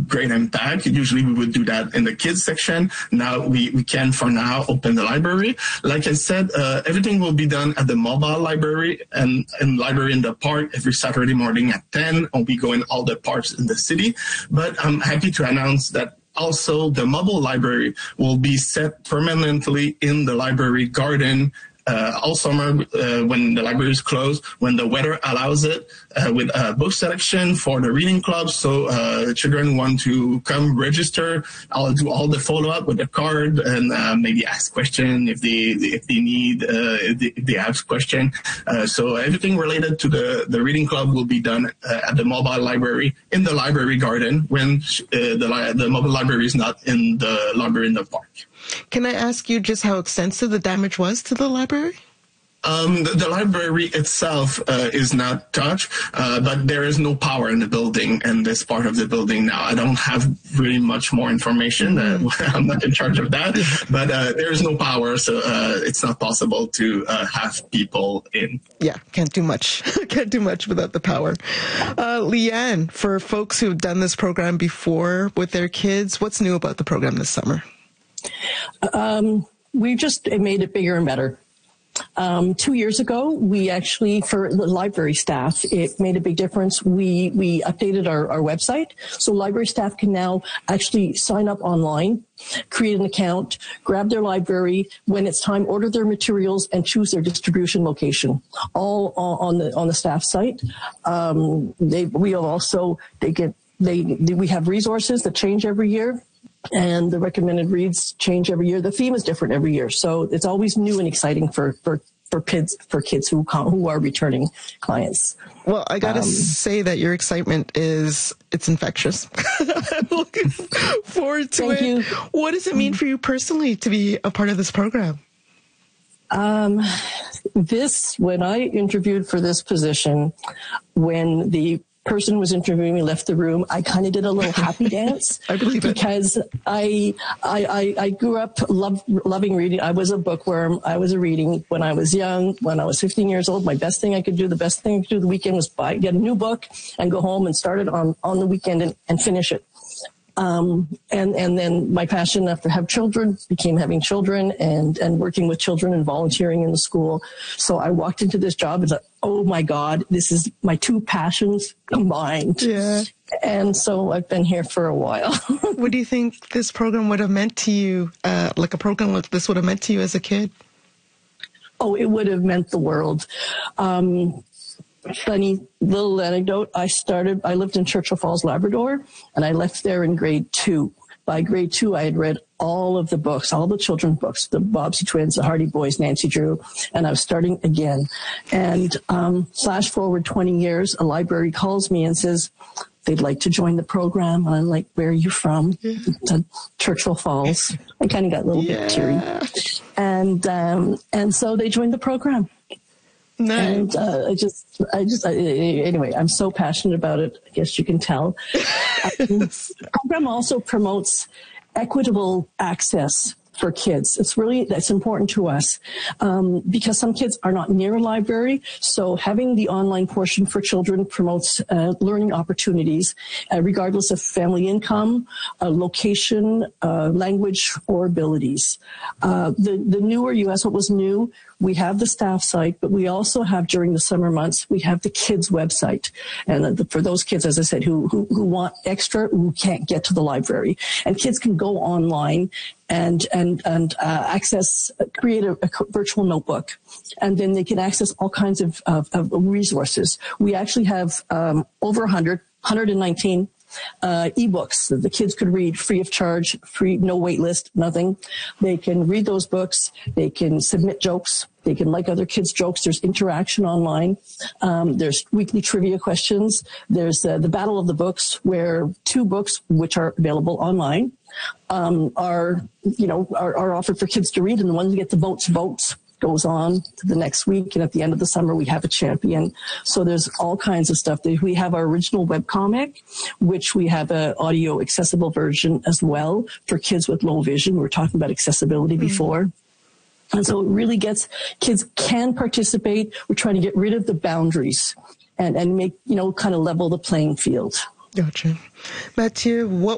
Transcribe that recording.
great impact. Usually we would do that in the kids section. Now we can, for now, open the library. Like I said, everything will be done at the mobile library and library in the park every Saturday morning at 10. And we go in all the parks in the city. But I'm happy to announce that also the mobile library will be set permanently in the library garden all summer when the library is closed, when the weather allows it, with a book selection for the reading club. So children want to come register. I'll do all the follow-up with the card and maybe ask questions if they need, if they have question. So everything related to the reading club will be done at the mobile library in the library garden when the mobile library is not in the library in the park. Can I ask you just how extensive the damage was to the library? The library itself is not touched, but there is no power in the building, and this part of the building now. I don't have really much more information. I'm not in charge of that, but there is no power, so it's not possible to have people in. Yeah, can't do much. Can't do much without the power. Leanne, for folks who've done this program before with their kids, what's new about the program this summer? We just made it bigger and better. 2 years ago, we actually, for the library staff, it made a big difference. We updated our website, so library staff can now actually sign up online, create an account, grab their library when it's time, order their materials, and choose their distribution location, all on the staff site. We have resources that change every year. And the recommended reads change every year. The theme is different every year, so it's always new and exciting for kids who are returning clients. Well, I gotta say that your excitement it's infectious. I'm looking forward to it. You. What does it mean for you personally to be a part of this program? When I interviewed for this position, when the person was interviewing me left the room, I kind of did a little happy dance. I believe it. Because I grew up loving reading. I was a bookworm. I was a reading when I was young. When I was 15 years old, the best thing I could do the weekend was get a new book and go home and start it on the weekend and finish it. And then my passion after have children became having children and working with children and volunteering in the school. So I walked into this job and thought, oh my God, this is my two passions combined. Yeah. And so I've been here for a while. What do you think this program would have meant to you, like a program like this would have meant to you as a kid? Oh, it would have meant the world. Funny little anecdote. I lived in Churchill Falls, Labrador, and I left there in grade 2. By grade 2, I had read all of the books, all the children's books, the Bobbsey Twins, the Hardy Boys, Nancy Drew, and I was starting again. And flash forward 20 years, a library calls me and says, they'd like to join the program. And I'm like, where are you from? To Churchill Falls. I kind of got a little bit teary. And so they joined the program. Nice. And anyway, I'm so passionate about it. I guess you can tell. The program also promotes equitable access for kids. That's important to us because some kids are not near a library. So having the online portion for children promotes learning opportunities, regardless of family income, location, language, or abilities. The newer U.S., what was new, we have the staff site, but we also have during the summer months, we have the kids website. And for those kids, as I said, who want extra, who can't get to the library. And kids can go online and access, create a virtual notebook. And then they can access all kinds of resources. We actually have over 119 ebooks that the kids could read free of charge, free, no wait list, nothing. They can read those books. They can submit jokes. They can like other kids' jokes. There's interaction online. There's weekly trivia questions. There's the Battle of the Books, where 2 books, which are available online, are offered for kids to read, and the ones that get the votes goes on to the next week. And at the end of the summer, we have a champion. So there's all kinds of stuff. We have our original webcomic, which we have an audio accessible version as well for kids with low vision. We were talking about accessibility before. And so it really kids can participate. We're trying to get rid of the boundaries and make, kind of level the playing field. Gotcha. Mathieu, what